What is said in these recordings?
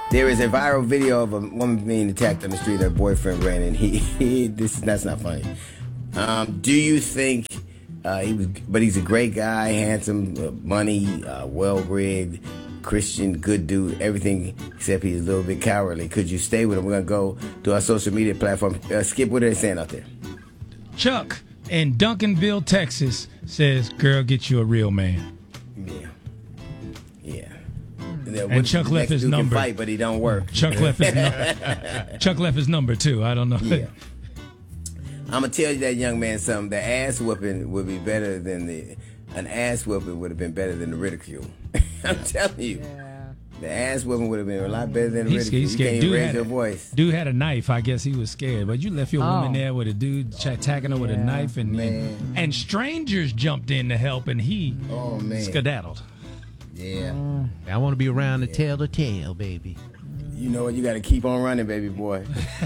There is a viral video of a woman being attacked on the street. Her boyfriend ran, and that's not funny. Do you think but he's a great guy, handsome, money, well-read, Christian, good dude, everything except he's a little bit cowardly. Could you stay with him? We're going to go to our social media platform. Skip, what are they saying out there? Chuck in Duncanville, Texas says, girl, get you a real man. Yeah. And Chuck left his number. Can fight, but he don't work. Chuck left his number too. I don't know. Yeah. I'm gonna tell you that young man something. The ass whooping would be better than an ass whooping would have been better than the ridicule. I'm telling you. Yeah. The ass whooping would have been a lot better than the ridicule. He's scared. You can't raise your voice. Dude had a knife. I guess he was scared. But you left your woman there with a dude attacking her with a knife, and strangers jumped in to help, and he skedaddled. Yeah. I want to be around to tell the tale, baby. You know what? You got to keep on running, baby boy.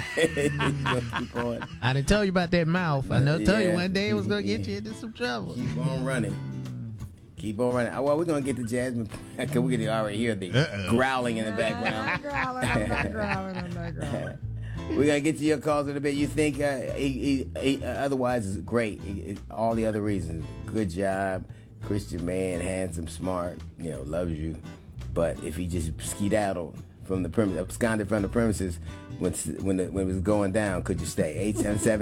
Keep on. I didn't tell you about that mouth. I know. Tell you one day it was going to get you into some trouble. Keep on running. Keep on running. Well, we're going to get to Jasmine. Because we can already hear the growling in the background. I'm growling. We're going to get to your calls in a bit. You think he otherwise is great. All the other reasons. Good job. Christian man, handsome, smart, loves you. But if he just skedaddled from the premise, absconded from the premises when it was going down, could you stay?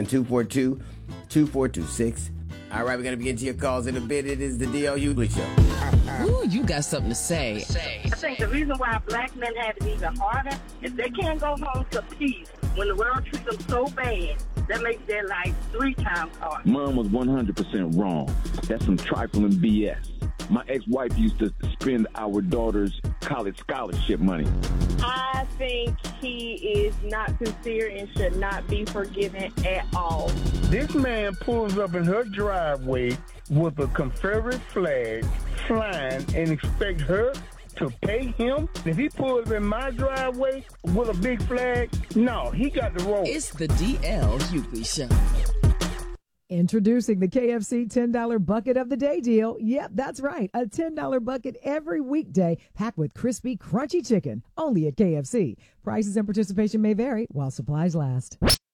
877-242-2426. All right, we're going to begin to your calls in a bit. It is the D.L. Hughley Show. Ooh, you got something to say. I think the reason why black men have it even harder is they can't go home to peace when the world treats them so bad. That makes their life 3 times harder. Mom was 100% wrong. That's some trifling BS. My ex-wife used to spend our daughter's college scholarship money. I think he is not sincere and should not be forgiven at all. This man pulls up in her driveway with a Confederate flag flying and expect her to pay him? If he pulls up in my driveway with a big flag, no, he got the roll. It's the D.L. Hughley Show. Introducing the KFC $10 bucket of the day deal. Yep, that's right. A $10 bucket every weekday packed with crispy, crunchy chicken. Only at KFC. Prices and participation may vary while supplies last.